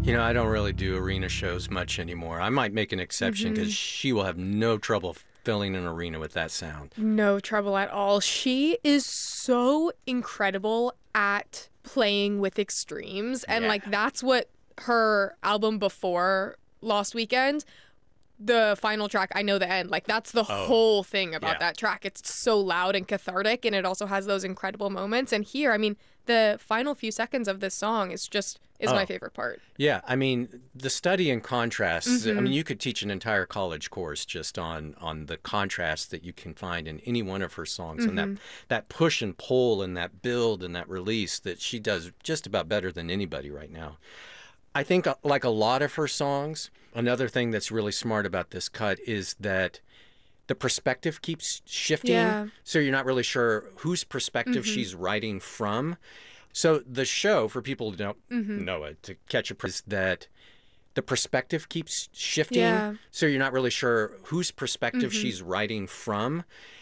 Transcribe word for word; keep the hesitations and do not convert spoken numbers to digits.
You know, I don't really do arena shows much anymore. I might make an exception because Mhm. she will have no trouble filling an arena with that sound. No trouble at all. She is so incredible at playing with extremes. And Yeah. like that's what her album before Lost Weekend, the final track, I Know the End, like that's the Oh, whole thing about yeah. that track. It's so loud and cathartic, and it also has those incredible moments. And here, I mean, the final few seconds of this song is just is my Oh. favorite part. Yeah, I mean, the study in contrasts, I Mhm. mean, you could teach an entire college course just on on the contrast that you can find in any one of her songs, and that Mhm. that push and pull and that build and that release that she does just about better than anybody right now. I think, uh, like a lot of her songs, another thing that's really smart about this cut is that the perspective keeps shifting. Yeah. So you're not really sure whose perspective Mhm. she's writing from. So the show, for people who don't Mhm. know it, to catch a is that the perspective keeps shifting. Yeah. So you're not really sure whose perspective Mhm. she's writing from.